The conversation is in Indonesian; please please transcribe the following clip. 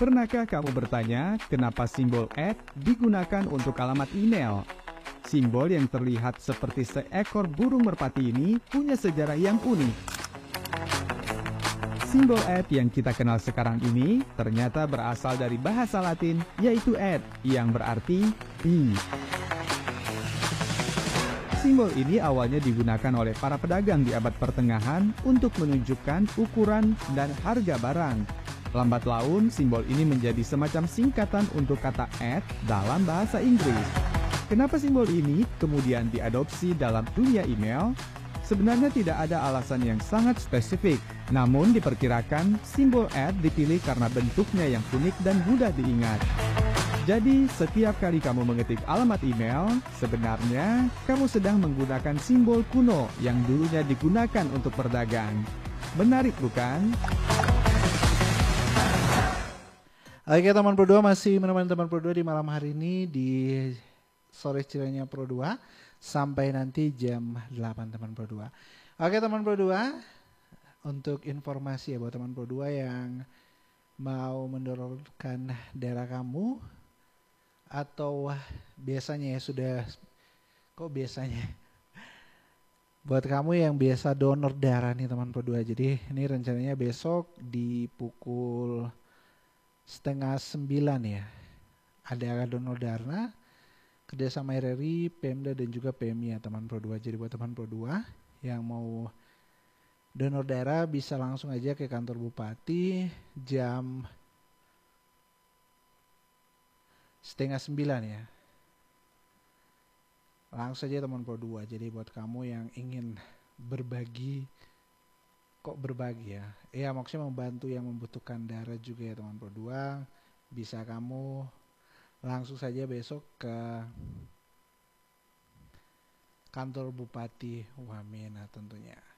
Pernahkah kamu bertanya kenapa simbol digunakan untuk alamat email? Simbol yang terlihat seperti seekor burung merpati ini punya sejarah yang unik. Simbol yang kita kenal sekarang ini ternyata berasal dari bahasa Latin yaitu yang berarti bee. Simbol ini awalnya digunakan oleh para pedagang di abad pertengahan untuk menunjukkan ukuran dan harga barang. Lambat laun, simbol ini menjadi semacam singkatan untuk kata dalam bahasa Inggris. Kenapa simbol ini kemudian diadopsi dalam dunia email? Sebenarnya tidak ada alasan yang sangat spesifik, namun diperkirakan simbol dipilih karena bentuknya yang unik dan mudah diingat. Jadi, setiap kali kamu mengetik alamat email, sebenarnya kamu sedang menggunakan simbol kuno yang dulunya digunakan untuk berdagang. Menarik bukan? Oke teman Pro 2, masih menemani teman Pro 2 di malam hari ini di sore ceritanya Pro 2 sampai nanti jam 8 teman Pro 2. Oke teman Pro 2, untuk informasi ya buat teman Pro 2 yang mau mendonorkan darah kamu atau biasanya ya sudah, kok biasanya buat kamu yang biasa donor darah nih teman Pro 2. Jadi ini rencananya besok di pukul 8:30 ya, ada donor darah kerjasama RRI, Pemda dan juga PMI ya teman Pro 2. Jadi buat teman Pro 2 yang mau donor darah bisa langsung aja ke kantor Bupati jam 8:30 ya. Langsung saja teman Pro 2. Jadi buat kamu yang ingin berbagi, kok berbagi ya? Ya maksudnya membantu yang membutuhkan darah juga ya teman Pro 2. Bisa kamu langsung saja besok ke kantor Bupati Wamena tentunya.